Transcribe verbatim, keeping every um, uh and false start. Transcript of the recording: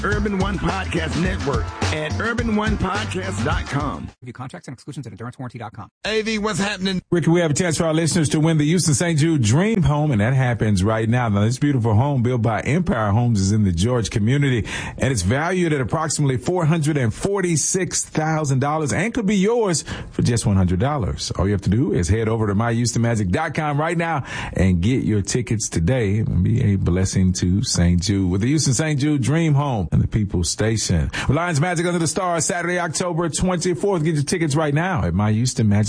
Urban One Podcast Network at urban one podcast dot com. Review contracts and exclusions at endurance warranty dot com. A V, what's happening? Ricky, we have a chance for our listeners to win the Houston Saint Jude Dream Home, and that happens right now. Now, this beautiful home built by Empire Homes is in the George community, and it's valued at approximately four hundred forty-six thousand dollars and could be yours for just one hundred dollars. All you have to do is head over to my houston magic dot com right now and get your tickets today and be a blessing to Saint Jude with the Houston Saint Jude Dream Home and the People's Station. Lions Magic Under the Stars, Saturday, October twenty-fourth. Get your tickets right now at my houston magic